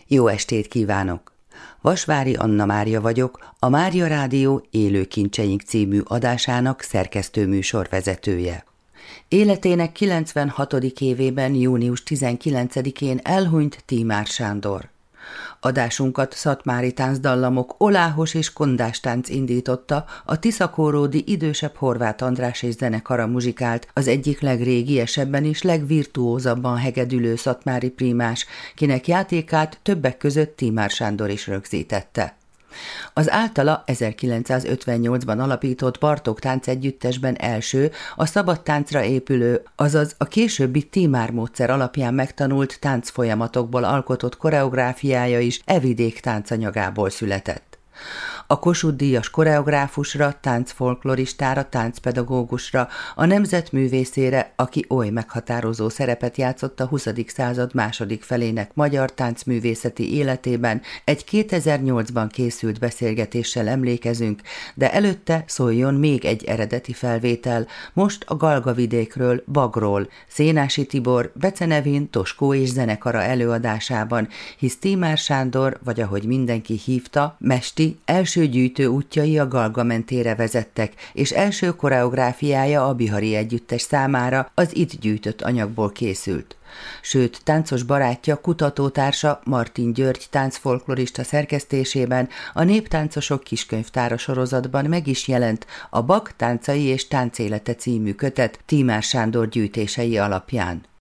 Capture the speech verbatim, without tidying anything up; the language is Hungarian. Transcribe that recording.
Jó estét kívánok! Vasvári Anna Mária vagyok, a Mária Rádió Élő Kincseink című adásának szerkesztő műsorvezetője. Életének kilencvenhatodik évében, június tizenkilencedikén elhunyt Tímár Sándor. Adásunkat szatmári táncdallamok, oláhos és kondás tánc indította, a tiszakóródi idősebb Horváth András és zenekara muzsikált, az egyik legrégiesebben és legvirtuózabban hegedülő szatmári prímás, kinek játékát többek között Tímár Sándor is rögzítette. Az általa ezerkilencszázötvennyolcban alapított Bartók táncegyüttesben első, a szabad táncra épülő, azaz a későbbi Tímár módszer alapján megtanult táncfolyamatokból alkotott koreográfiája is e vidék táncanyagából született. A Kossuth-díjas koreográfusra, táncfolkloristára, táncpedagógusra, a nemzetművészére, aki oly meghatározó szerepet játszott a huszadik század második felének magyar táncművészeti életében, egy kétezer-nyolcban készült beszélgetéssel emlékezünk, de előtte szóljon még egy eredeti felvétel, most a Galgavidékről, Bagról, Szénási Tibor, Becenevin, Toskó és zenekara előadásában, hisz Tímár Sándor, vagy ahogy mindenki hívta, Mesti, első gyűjtő útjai a Galga mentére vezettek, és első koreográfiája a Bihari Együttes számára az itt gyűjtött anyagból készült. Sőt, táncos barátja, kutatótársa Martin György táncfolklorista szerkesztésében a Néptáncosok kiskönyvtára sorozatban meg is jelent a Bak táncai és táncélete című kötet Tímár Sándor gyűjtései alapján.